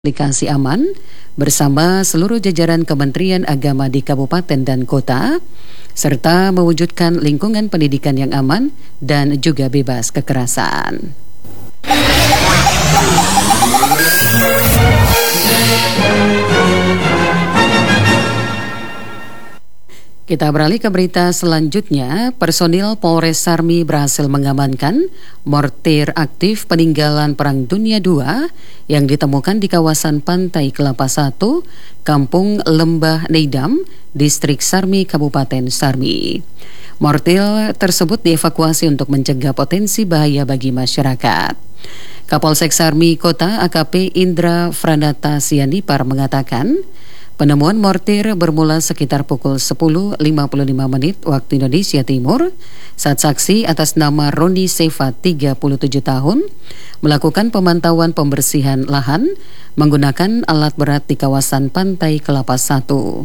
aplikasi aman bersama seluruh jajaran Kementerian Agama di kabupaten dan kota, serta mewujudkan lingkungan pendidikan yang aman dan juga bebas kekerasan. Kita beralih ke berita selanjutnya. Personil Polres Sarmi berhasil mengamankan mortir aktif peninggalan Perang Dunia II yang ditemukan di kawasan Pantai Kelapa I, Kampung Lembah Neidam, Distrik Sarmi, Kabupaten Sarmi. Mortir tersebut dievakuasi untuk mencegah potensi bahaya bagi masyarakat. Kapolsek Sarmi Kota AKP Indra Franata Sianipar mengatakan, penemuan mortir bermula sekitar pukul 10.55 waktu Indonesia Timur saat saksi atas nama Roni Seva 37 tahun melakukan pemantauan pembersihan lahan menggunakan alat berat di kawasan Pantai Kelapa I.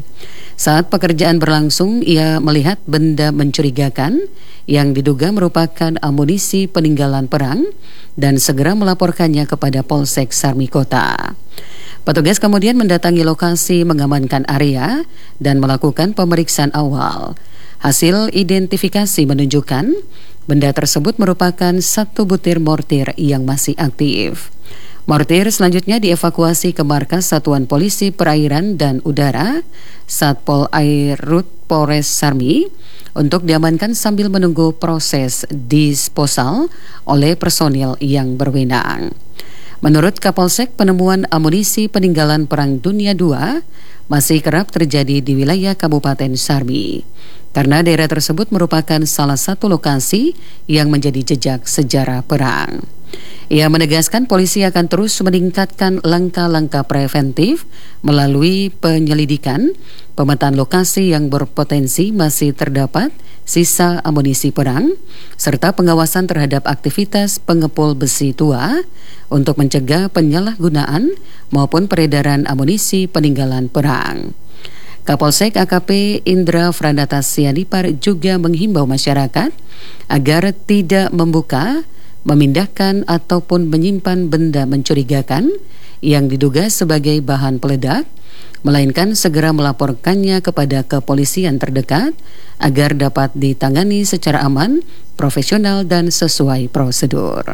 Saat pekerjaan berlangsung, ia melihat benda mencurigakan yang diduga merupakan amunisi peninggalan perang dan segera melaporkannya kepada Polsek Sarmi Kota. Petugas kemudian mendatangi lokasi, mengamankan area, dan melakukan pemeriksaan awal. Hasil identifikasi menunjukkan benda tersebut merupakan satu butir mortir yang masih aktif. Mortir selanjutnya dievakuasi ke markas Satuan Polisi Perairan dan Udara Satpol Air Rut Polres Sarmi untuk diamankan sambil menunggu proses disposal oleh personil yang berwenang. Menurut Kapolsek, penemuan amunisi peninggalan Perang Dunia II masih kerap terjadi di wilayah Kabupaten Sarmi, karena daerah tersebut merupakan salah satu lokasi yang menjadi jejak sejarah perang. Ia menegaskan polisi akan terus meningkatkan langkah-langkah preventif melalui penyelidikan, pemetaan lokasi yang berpotensi masih terdapat sisa amunisi perang, serta pengawasan terhadap aktivitas pengepul besi tua untuk mencegah penyalahgunaan maupun peredaran amunisi peninggalan perang. Kapolsek AKP Indra Franata Sianipar juga menghimbau masyarakat agar tidak membuka, memindahkan ataupun menyimpan benda mencurigakan yang diduga sebagai bahan peledak, melainkan segera melaporkannya kepada kepolisian terdekat agar dapat ditangani secara aman, profesional, dan sesuai prosedur.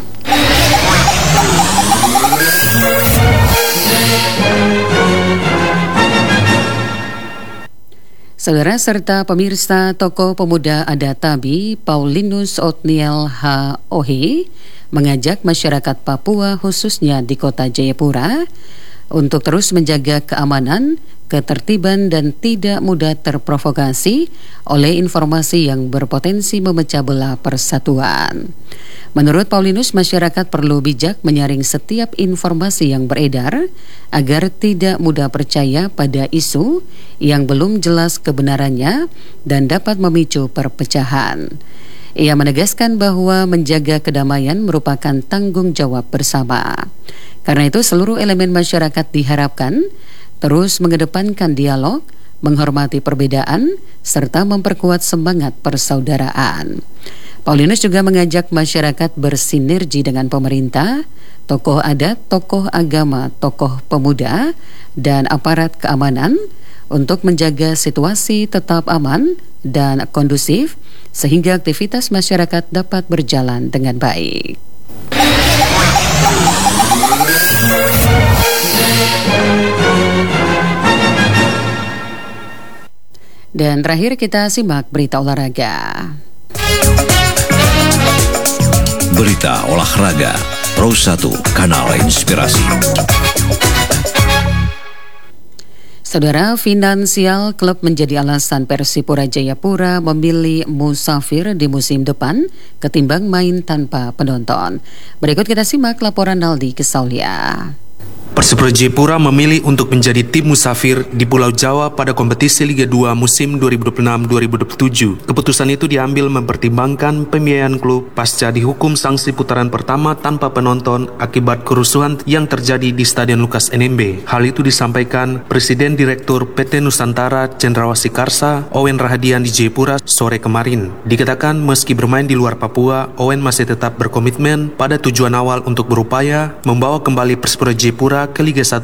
Saudara serta pemirsa, tokoh pemuda adat Tabi Paulinus Othniel H.O.H. mengajak masyarakat Papua khususnya di kota Jayapura untuk terus menjaga keamanan, ketertiban, dan tidak mudah terprovokasi oleh informasi yang berpotensi memecah belah persatuan. Menurut Paulinus, masyarakat perlu bijak menyaring setiap informasi yang beredar agar tidak mudah percaya pada isu yang belum jelas kebenarannya dan dapat memicu perpecahan. Ia menegaskan bahwa menjaga kedamaian merupakan tanggung jawab bersama. Karena itu seluruh elemen masyarakat diharapkan terus mengedepankan dialog, menghormati perbedaan, serta memperkuat semangat persaudaraan. Paulinus juga mengajak masyarakat bersinergi dengan pemerintah, tokoh adat, tokoh agama, tokoh pemuda, dan aparat keamanan untuk menjaga situasi tetap aman dan kondusif sehingga aktivitas masyarakat dapat berjalan dengan baik. Dan terakhir kita simak berita olahraga. Berita olahraga Pro 1 Kanal Inspirasi. Saudara, finansial klub menjadi alasan Persipura Jayapura memilih musafir di musim depan ketimbang main tanpa penonton. Berikut kita simak laporan Naldi Kesaulia. Persipura Jayapura memilih untuk menjadi tim musafir di Pulau Jawa pada kompetisi Liga 2 musim 2026-2027. Keputusan itu diambil mempertimbangkan pembiayaan klub pasca dihukum sanksi putaran pertama tanpa penonton akibat kerusuhan yang terjadi di Stadion Lukas NMB. Hal itu disampaikan Presiden Direktur PT Nusantara Cendrawasih Karsa, Owen Rahadian di Jayapura sore kemarin. Dikatakan meski bermain di luar Papua, Owen masih tetap berkomitmen pada tujuan awal untuk berupaya membawa kembali Persipura Jayapura ke Liga 1